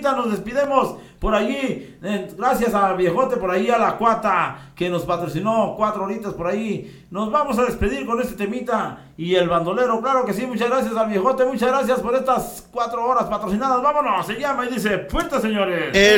temita, nos despidemos por allí. Gracias al viejote, por ahí a la Cuata, que nos patrocinó 4 horitas por ahí. Nos vamos a despedir con este temita. Y el bandolero, claro que sí, muchas gracias al viejote, muchas gracias por estas 4 horas patrocinadas. Vámonos, se llama y dice, fuerte señores.